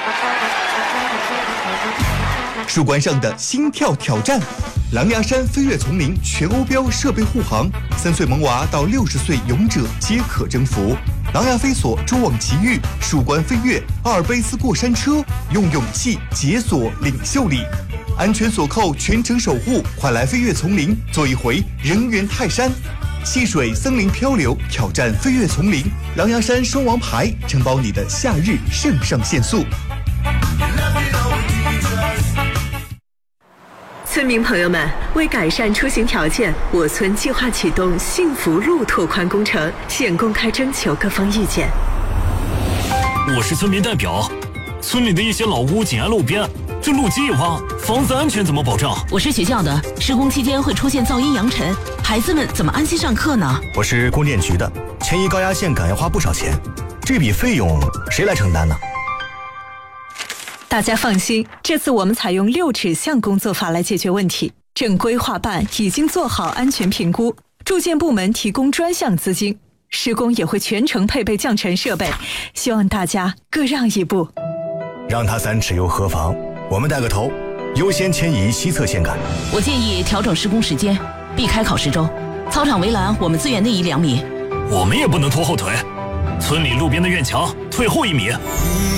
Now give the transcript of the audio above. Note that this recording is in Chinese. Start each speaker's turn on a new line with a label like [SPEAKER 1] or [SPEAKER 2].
[SPEAKER 1] 树冠上的心跳挑战，狼牙山飞跃丛林全欧标设备护航，3岁萌娃到60岁勇者皆可征服。狼牙飞索蛛网奇遇，树冠飞跃，阿尔卑斯过山车，用勇气解锁领袖力，安全锁扣全程守护，快来飞跃丛林，做一回人猿泰山。戏水森林漂流，挑战飞跃丛林，狼牙山双王牌，承包你的夏日肾上腺素。
[SPEAKER 2] 村民朋友们，为改善出行条件，我村计划启动幸福路拓宽工程，现公开征求各方意见。
[SPEAKER 3] 我是村民代表，村里的一些老屋紧挨路边，这路基一挖，房子安全怎么保障？
[SPEAKER 4] 我是学校的，施工期间会出现噪音扬尘，孩子们怎么安心上课呢？
[SPEAKER 5] 我是供电局的，迁移高压线杆要花不少钱，这笔费用谁来承担呢？
[SPEAKER 6] 大家放心，这次我们采用6指向工作法来解决问题。正规划办已经做好安全评估，住建部门提供专项资金，施工也会全程配备降尘设备，希望大家各让一步。
[SPEAKER 5] 让他3尺又何妨？我们带个头，优先迁移西侧线杆。
[SPEAKER 4] 我建议调整施工时间，避开考试周。操场围栏我们自远内移2米。
[SPEAKER 3] 我们也不能拖后腿，村里路边的院墙退后1米。